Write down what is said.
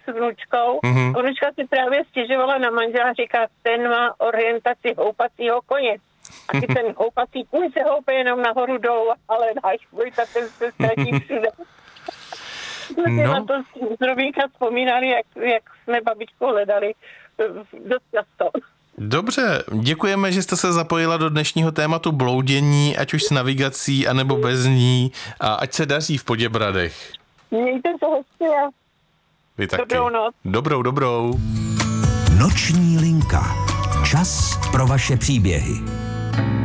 s vnučkou. Vnučka si právě stěžovala na manžela, říká, ten má orientaci houpacího koně. A ty ten houpací kůň se houpe jenom nahoru dolů, ale náš Vojta ten se ztratí všude. Jsme na to z Robínka vzpomínali, jak jsme babičku hledali dost často. Dobře, děkujeme, že jste se zapojila do dnešního tématu bloudění, ať už s navigací, anebo bez ní, a ať se daří v Poděbradech. Mějte se hezky a vy taky. Dobrou noc. Dobrou. Noční linka. Čas pro vaše příběhy.